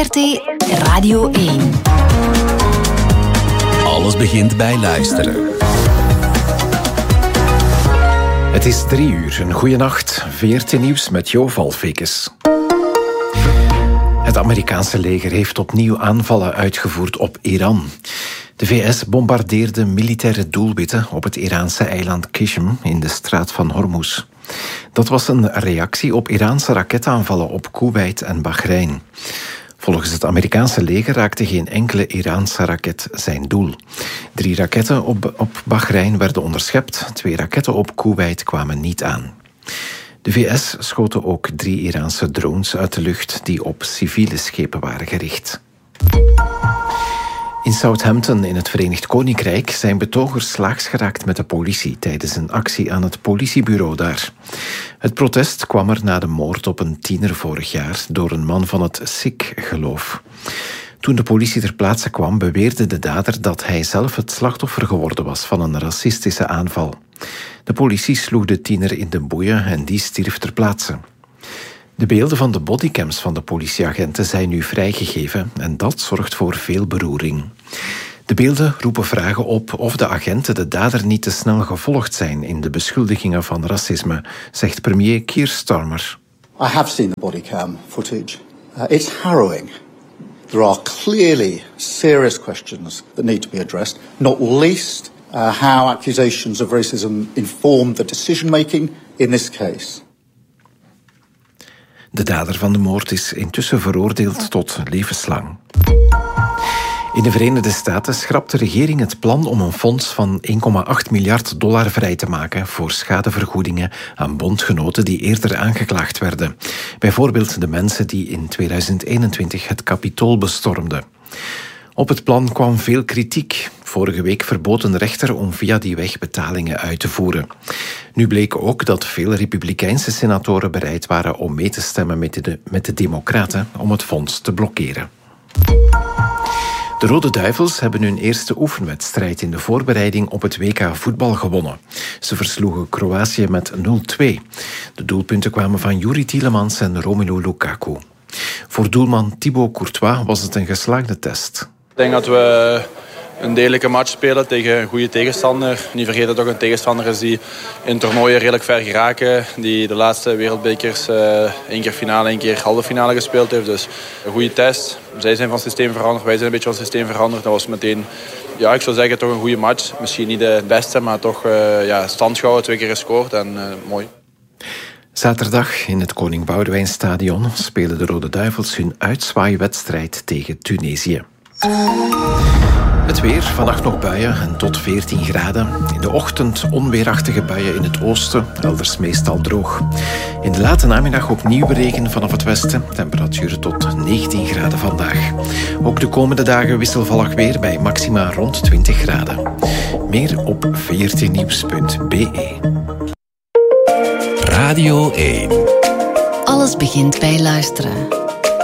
VRT Radio 1. Alles begint bij luisteren. Het is 3 uur. Een goeie nacht. VRT Nieuws met Jo Valfekes. Het Amerikaanse leger heeft opnieuw aanvallen uitgevoerd op Iran. De VS bombardeerde militaire doelwitten op het Iraanse eiland Qishm in de straat van Hormuz. Dat was een reactie op Iraanse raketaanvallen op Koeweit en Bahrein. Volgens het Amerikaanse leger raakte geen enkele Iraanse raket zijn doel. 3 raketten op Bahrein werden onderschept, 2 raketten op Koeweit kwamen niet aan. De VS schoten ook 3 Iraanse drones uit de lucht die op civiele schepen waren gericht. In Southampton in het Verenigd Koninkrijk zijn betogers slaags geraakt met de politie tijdens een actie aan het politiebureau daar. Het protest kwam er na de moord op een tiener vorig jaar door een man van het Sikh-geloof. Toen de politie ter plaatse kwam, beweerde de dader dat hij zelf het slachtoffer geworden was van een racistische aanval. De politie sloeg de tiener in de boeien en die stierf ter plaatse. De beelden van de bodycams van de politieagenten zijn nu vrijgegeven en dat zorgt voor veel beroering. De beelden roepen vragen op of de agenten de dader niet te snel gevolgd zijn in de beschuldigingen van racisme, zegt premier Keir Starmer. I have seen the bodycam footage. It's harrowing. There are clearly serious questions that need to be addressed, not least how accusations of racism inform the decision-making in this case. De dader van de moord is intussen veroordeeld tot levenslang. In de Verenigde Staten schrapt de regering het plan om een fonds van $1,8 miljard vrij te maken voor schadevergoedingen aan bondgenoten die eerder aangeklaagd werden. Bijvoorbeeld de mensen die in 2021 het Capitool bestormden. Op het plan kwam veel kritiek. Vorige week verbood een rechter om via die weg betalingen uit te voeren. Nu bleek ook dat veel Republikeinse senatoren bereid waren om mee te stemmen met de Democraten om het fonds te blokkeren. De Rode Duivels hebben hun eerste oefenwedstrijd in de voorbereiding op het WK voetbal gewonnen. Ze versloegen Kroatië met 0-2. De doelpunten kwamen van Youri Tielemans en Romelu Lukaku. Voor doelman Thibaut Courtois was het een geslaagde test. Ik denk dat we een degelijke match spelen tegen een goede tegenstander. Niet vergeten dat het ook een tegenstander is die in toernooien redelijk ver geraken. Die de laatste wereldbekers 1 keer finale, 1 keer halve finale gespeeld heeft. Dus een goede test. Zij zijn van systeem veranderd, wij zijn een beetje van systeem veranderd. Dat was meteen, ja, ik zou zeggen, toch een goede match. Misschien niet de beste, maar toch stand gehouden, 2 keer gescoord en mooi. Zaterdag in het Koning Boudewijnstadion spelen de Rode Duivels hun uitzwaaiwedstrijd tegen Tunesië. Het weer, vannacht nog buien en tot 14 graden. In de ochtend onweerachtige buien in het oosten, elders meestal droog. In de late namiddag opnieuw regen vanaf het westen. Temperaturen tot 19 graden vandaag. Ook de komende dagen wisselvallig weer bij maxima rond 20 graden. Meer op vrtnieuws.be. Radio 1. Alles begint bij luisteren.